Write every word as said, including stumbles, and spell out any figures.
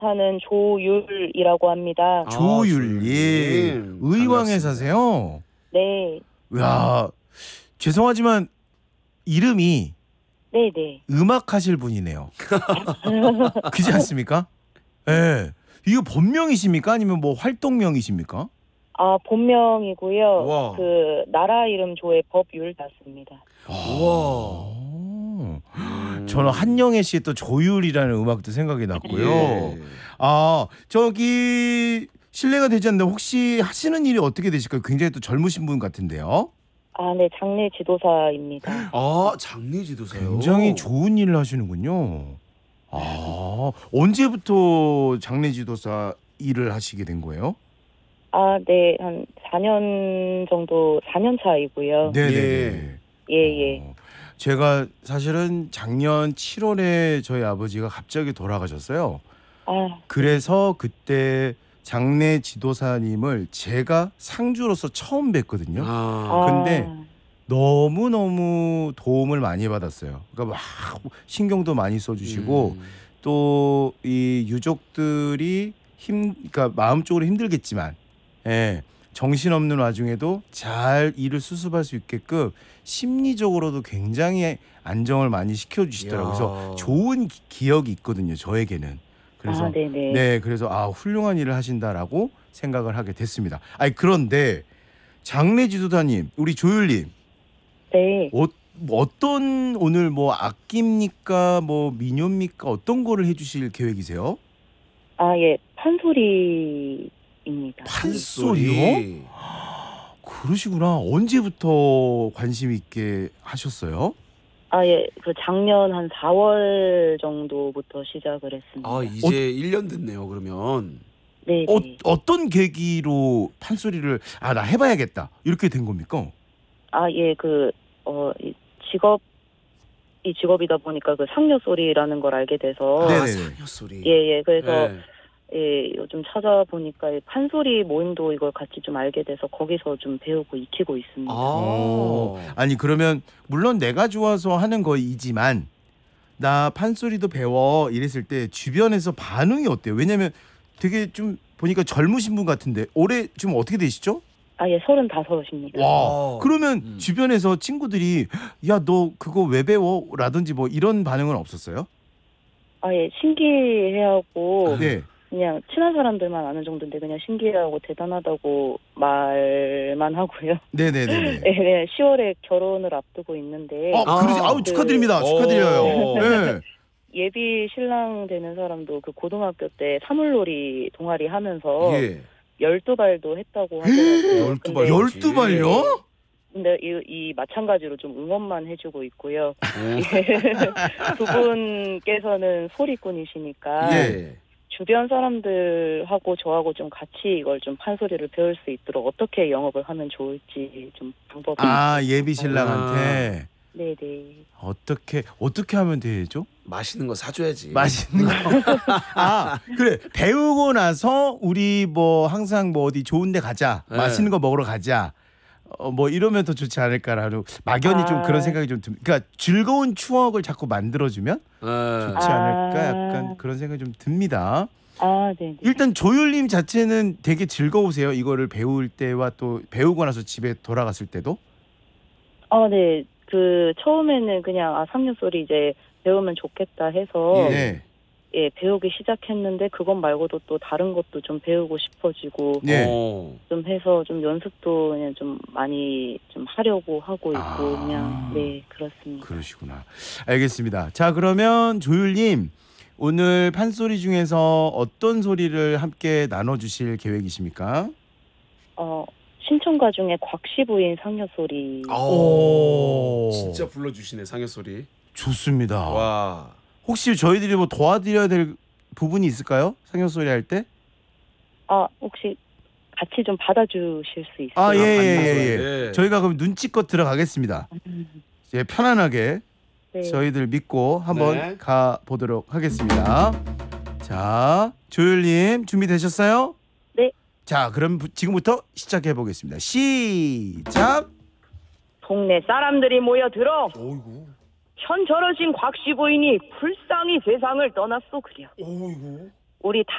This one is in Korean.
사는 조율이라고 합니다. 조율님. 의왕에 사세요? 네. 야, 죄송하지만 이름이 네네. 음악 하실 분이네요. 그렇지 않습니까? 예. 네. 이거 본명이십니까? 아니면 뭐 활동명이십니까? 아, 본명이고요. 와. 그 나라 이름 조의 법율 닿습니다. 와. 저는 한영애 씨의 또 조율이라는 음악도 생각이 났고요. 예. 아, 저기 실례가 되지 않는데 혹시 하시는 일이 어떻게 되실까요? 굉장히 또 젊으신 분 같은데요. 아, 네, 장례 지도사입니다. 아, 장례 지도사요. 굉장히 좋은 일을 하시는군요. 아, 언제부터 장례 지도사 일을 하시게 된 거예요? 아, 네, 한 사 년 정도, 사 년 차이고요. 네네. 예, 예. 예. 어, 제가 사실은 작년 칠월에 저희 아버지가 갑자기 돌아가셨어요. 아, 그래서 그때 장례 지도사님을 제가 상주로서 처음 뵀거든요. 아. 근데 너무너무 도움을 많이 받았어요. 그러니까 막 신경도 많이 써주시고 음. 또 이 유족들이 힘, 그러니까 마음적으로 힘들겠지만, 예, 정신없는 와중에도 잘 일을 수습할 수 있게끔 심리적으로도 굉장히 안정을 많이 시켜주시더라고요. 그래서 좋은 기, 기억이 있거든요, 저에게는. 그래서 아, 네네. 네, 그래서 아, 훌륭한 일을 하신다라고 생각을 하게 됐습니다. 아니, 그런데 장례 지도사님, 우리 조율님, 네. 어, 어떤 오늘 뭐 악기입니까, 뭐 민요입니까, 어떤 거를 해주실 계획이세요? 아, 예, 판소리입니다. 판소리요? 그러시구나. 언제부터 관심 있게 하셨어요? 아, 예, 그 작년 한 사월 정도부터 시작을 했습니다. 아, 이제 어, 일 년 됐네요, 그러면. 네. 어, 어떤 계기로 판소리를 아, 나 해봐야겠다 이렇게 된 겁니까? 아, 예, 그 어, 이 직업 이 직업이다 보니까 그 상여 소리라는 걸 알게 돼서. 아, 상여 소리. 예, 예. 그래서 네. 예, 요즘 찾아보니까 판소리 모임도 이걸 같이 좀 알게 돼서 거기서 좀 배우고 익히고 있습니다. 아. 아니, 그러면 물론 내가 좋아서 하는 거이지만 나 판소리도 배워 이랬을 때 주변에서 반응이 어때요? 왜냐면 되게 좀 보니까 젊으신 분 같은데 올해 좀 어떻게 되시죠? 아, 예, 서른다섯입니다. 와, 그러면 음. 주변에서 친구들이 야, 너 그거 왜 배워? 라든지 뭐 이런 반응은 없었어요? 아, 예, 신기해하고 네. 그냥 친한 사람들만 아는 정도인데 그냥 신기하고 대단하다고 말만 하고요. 네네네. 네, 네, 시월에 결혼을 앞두고 있는데. 아, 그러지. 아우, 그 축하드립니다. 축하드려요. 네. 예비 신랑 되는 사람도 그 고등학교 때 사물놀이 동아리 하면서 예. 열두 발도 했다고 하더라고요. 열두 발. 열두 발요? 근데 이, 이 마찬가지로 좀 응원만 해주고 있고요. 두 분께서는 소리꾼이시니까 예. 주변 사람들하고 저하고 좀 같이 이걸 좀 판소리를 배울 수 있도록 어떻게 영업을 하면 좋을지 좀 방법이. 아, 예비 신랑한테. 아. 네네. 어떻게 어떻게 하면 되죠? 맛있는 거 사줘야지. 맛있는 거. 아, 그래. 배우고 나서 우리 뭐 항상 뭐 어디 좋은데 가자. 네. 맛있는 거 먹으러 가자. 어, 뭐 이러면 더 좋지 않을까라는 막연히 아. 좀 그런 생각이 좀 듭니다. 그러니까 즐거운 추억을 자꾸 만들어주면 네. 좋지 않을까 약간 그런 생각이 좀 듭니다. 아, 네. 일단 조율님 자체는 되게 즐거우세요? 이거를 배울 때와 또 배우고 나서 집에 돌아갔을 때도? 아, 네. 그 처음에는 그냥 아, 상류 소리 이제 배우면 좋겠다 해서 네. 예, 배우기 시작했는데 그것 말고도 또 다른 것도 좀 배우고 싶어지고 네. 좀 해서 좀 연습도 그냥 좀 많이 좀 하려고 하고 있고. 아. 그냥 네, 그렇습니다. 그러시구나. 알겠습니다. 자, 그러면 조율님 오늘 판소리 중에서 어떤 소리를 함께 나눠주실 계획이십니까? 어, 신청가 중에 곽씨 부인 상여 소리. 오. 진짜 불러주시네, 상여 소리. 좋습니다. 와. 혹시 저희들이 뭐 도와드려야 될 부분이 있을까요? 상여 소리 할 때? 아, 혹시 같이 좀 받아주실 수 있어요? 아, 예, 예, 예, 예. 네. 저희가 그럼 눈치껏 들어가겠습니다. 이제 편안하게 네. 저희들 믿고 한번 네. 가 보도록 하겠습니다. 자, 조율님 준비되셨어요? 네. 자, 그럼 부, 지금부터 시작해 보겠습니다. 시작. 동네 사람들이 모여들어 어이구. 현저러진 곽씨 부인이 불쌍히 세상을 떠났소 그려. 어이구. 우리